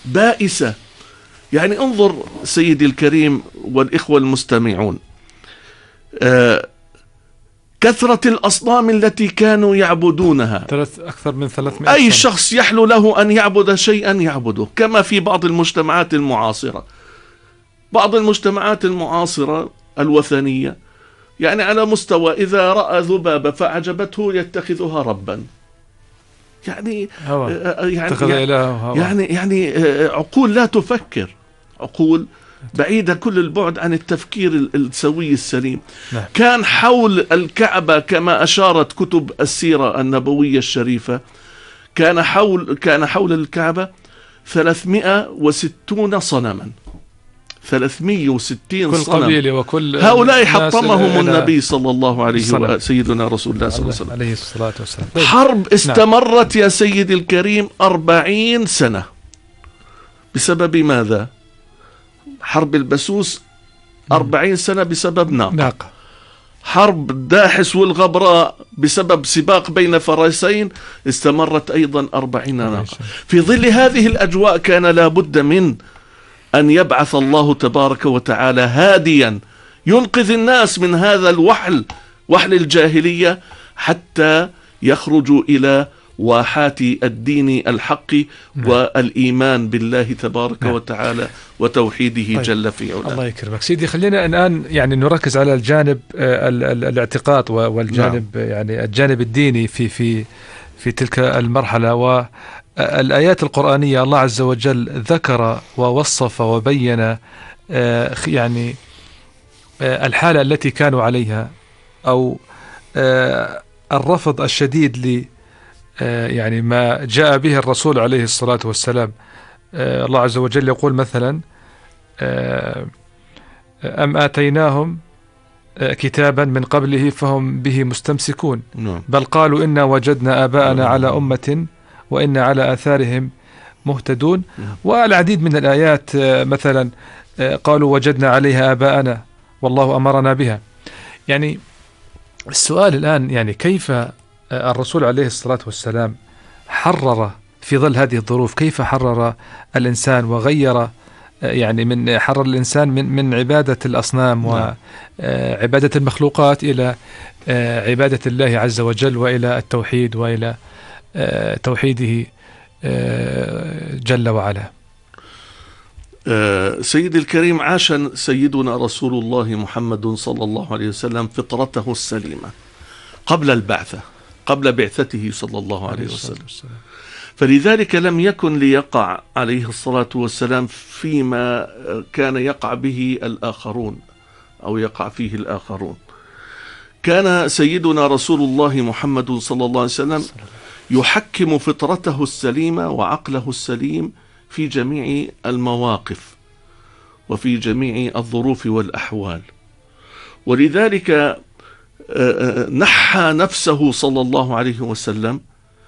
بائسة. يعني انظر سيدي الكريم والإخوة المستمعون، كثرة الأصنام التي كانوا يعبدونها، أكثر من 300 أي شخص يحلو له أن يعبد شيئا يعبده، كما في بعض المجتمعات المعاصرة. بعض المجتمعات المعاصرة الوثنية يعني على مستوى إذا رأى ذبابة فأعجبته يتخذها ربا. يعني يعني عقول لا تفكر، عقول بعيدة كل البعد عن التفكير السوي السليم. نعم. كان حول الكعبة كما أشارت كتب السيرة النبوية الشريفة، كان حول الكعبة 360 صنما، 360 كل صنم. قبيلة وكل هؤلاء حطمهم النبي صلى الله عليه وسلم، سيدنا رسول الله صلى الله عليه وسلم عليه الصلاة والسلام. حرب استمرت يا سيدي الكريم 40 سنة. بسبب ماذا؟ حرب البسوس 40 سنة بسبب ناقة. حرب داحس والغبراء بسبب سباق بين فرسين استمرت أيضا 40 ناقة. في ظل هذه الأجواء كان لابد من أن يبعث الله تبارك وتعالى هاديا ينقذ الناس من هذا وحل الجاهلية، حتى يخرجوا إلى واحات الدين الحق والإيمان بالله تبارك وتعالى وتوحيده جل في علاه. الله يكرمك سيدي. خلينا الآن يعني نركز على الجانب الاعتقاد والجانب يعني الجانب الديني في تلك المرحلة. والآيات القرآنية الله عز وجل ذكر ووصف وبين يعني الحالة التي كانوا عليها، أو الرفض الشديد يعني ما جاء به الرسول عليه الصلاة والسلام. الله عز وجل يقول مثلا: أم آتيناهم كتابا من قبله فهم به مستمسكون، بل قالوا إنا وجدنا آباءنا على أمة وإنا على آثارهم مهتدون. والعديد من الآيات مثلا قالوا وجدنا عليها آباءنا والله أمرنا بها. يعني السؤال الآن يعني كيف الرسول عليه الصلاة والسلام حرر في ظل هذه الظروف، كيف حرر الإنسان وغير يعني حرر الإنسان من عبادة الأصنام وعبادة المخلوقات إلى عبادة الله عز وجل وإلى التوحيد وإلى توحيده جل وعلا. سيدي الكريم، عاش سيدنا رسول الله محمد صلى الله عليه وسلم فطرته السليمة قبل البعثة، قبل بعثته صلى الله عليه وسلم. فلذلك لم يكن ليقع عليه الصلاة والسلام فيما كان يقع به الآخرون أو يقع فيه الآخرون. كان سيدنا رسول الله محمد صلى الله عليه وسلم يحكم فطرته السليمة وعقله السليم في جميع المواقف وفي جميع الظروف والأحوال. ولذلك نحى نفسه صلى الله عليه وسلم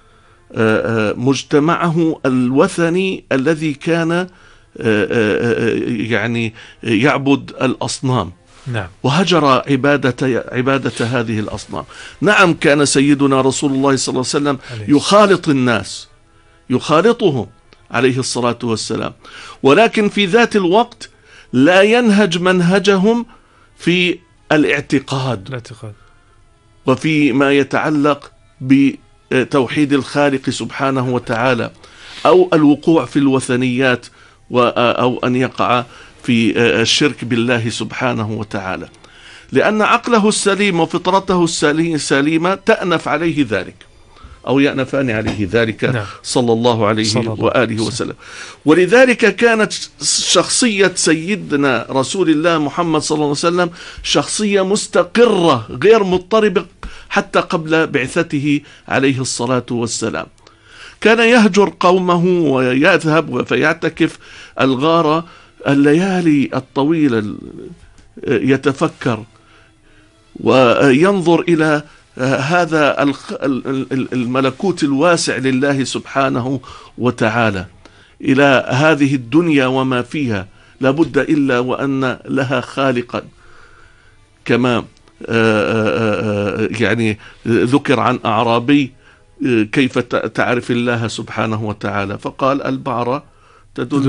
مجتمعه الوثني الذي كان يعني يعبد الأصنام. نعم. وهجر عبادة هذه الأصنام. نعم، كان سيدنا رسول الله صلى الله عليه وسلم يخالط الناس، يخالطهم عليه الصلاة والسلام، ولكن في ذات الوقت لا ينهج منهجهم في الاعتقاد وفي ما يتعلق بتوحيد الخالق سبحانه وتعالى، أو الوقوع في الوثنيات، أو أن يقع في الشرك بالله سبحانه وتعالى، لأن عقله السليم وفطرته السليمة تأنف عليه ذلك، أو يأنفان عليه ذلك. نعم. صلى الله عليه وآله وسلم. ولذلك كانت شخصية سيدنا رسول الله محمد صلى الله عليه وسلم شخصية مستقرة غير مضطربة حتى قبل بعثته عليه الصلاة والسلام. كان يهجر قومه ويذهب فيعتكف الغار الليالي الطويلة، يتفكر وينظر إلى هذا الملكوت الواسع لله سبحانه وتعالى، إلى هذه الدنيا وما فيها، لابد إلا وأن لها خالقا، كما يعني ذكر عن أعرابي كيف تعرف الله سبحانه وتعالى، فقال: البعرة تدل